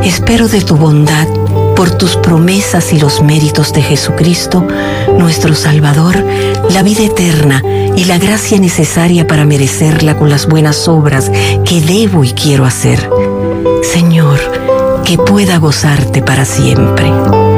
Espero de tu bondad, por tus promesas y los méritos de Jesucristo, nuestro Salvador, la vida eterna y la gracia necesaria para merecerla con las buenas obras que debo y quiero hacer. Señor, que pueda gozarte para siempre.